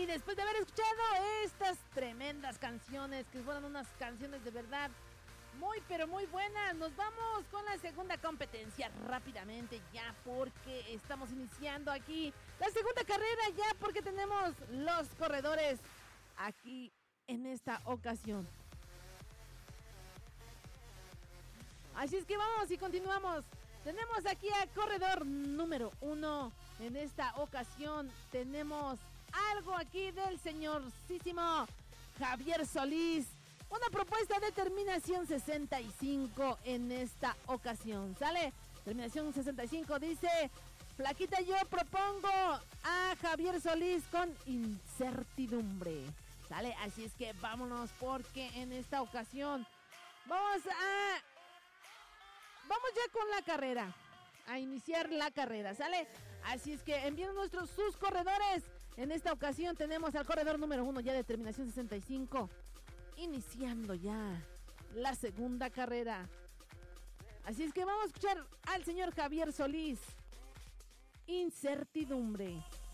después de haber escuchado estas tremendas canciones, que fueron unas canciones de verdad muy pero muy buenas, nos vamos con la segunda competencia rápidamente ya, porque estamos iniciando aquí la segunda carrera ya, porque tenemos los corredores aquí en esta ocasión. Así es que vamos y continuamos. Tenemos aquí al corredor número 1. En esta ocasión tenemos algo aquí del señorcísimo Javier Solís. Una propuesta de terminación 65 en esta ocasión. ¿Sale? Terminación 65 dice: Flaquita, yo propongo a Javier Solís con Incertidumbre. ¿Sale? Así es que vámonos, porque en esta ocasión vamos ya con la carrera, a iniciar la carrera, ¿sale? Así es que envíen sus corredores. En esta ocasión tenemos al corredor número 1 ya de terminación 65, iniciando ya la segunda carrera. Así es que vamos a escuchar al señor Javier Solís, Incertidumbre.